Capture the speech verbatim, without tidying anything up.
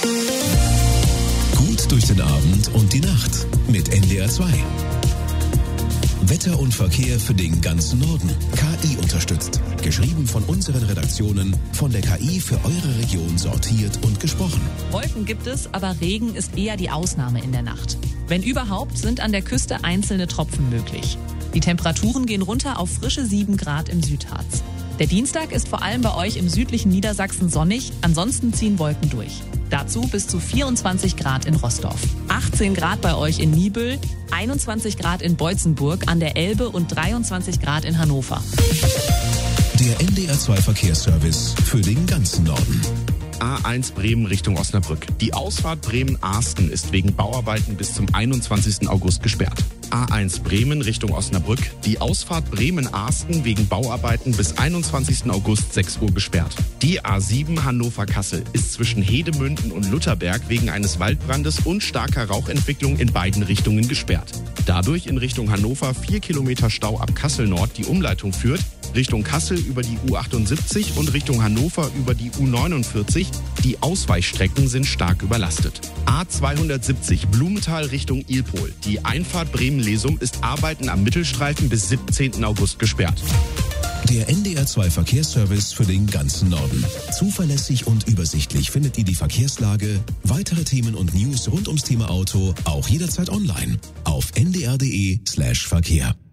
Gut durch den Abend und die Nacht mit N D R zwei. Wetter und Verkehr für den ganzen Norden. K I unterstützt. Geschrieben von unseren Redaktionen, von der K I für eure Region sortiert und gesprochen. Wolken gibt es, aber Regen ist eher die Ausnahme in der Nacht. Wenn überhaupt, sind an der Küste einzelne Tropfen möglich. Die Temperaturen gehen runter auf frische sieben Grad im Südharz. Der Dienstag ist vor allem bei euch im südlichen Niedersachsen sonnig, ansonsten ziehen Wolken durch. Dazu bis zu vierundzwanzig Grad in Roßdorf, achtzehn Grad bei euch in Niebüll, einundzwanzig Grad in Beutzenburg an der Elbe und dreiundzwanzig Grad in Hannover. Der N D R zwei Verkehrsservice für den ganzen Norden. A eins Bremen Richtung Osnabrück. Die Ausfahrt Bremen-Arsten ist wegen Bauarbeiten bis zum einundzwanzigsten August gesperrt. A eins Bremen Richtung Osnabrück. Die Ausfahrt Bremen-Arsten wegen Bauarbeiten bis einundzwanzigsten August sechs Uhr gesperrt. Die A sieben Hannover-Kassel ist zwischen Hedemünden und Lutherberg wegen eines Waldbrandes und starker Rauchentwicklung in beiden Richtungen gesperrt. Dadurch in Richtung Hannover vier Kilometer Stau ab Kassel Nord die Umleitung führt, Richtung Kassel über die U achtundsiebzig und Richtung Hannover über die U neunundvierzig. Die Ausweichstrecken sind stark überlastet. A zweihundertsiebzig Blumenthal Richtung Ilpol. Die Einfahrt Bremen-Lesum ist Arbeiten am Mittelstreifen bis siebzehnten August gesperrt. Der N D R zwei Verkehrsservice für den ganzen Norden. Zuverlässig und übersichtlich findet ihr die Verkehrslage, weitere Themen und News rund ums Thema Auto auch jederzeit online auf n d r punkt d e slash Verkehr.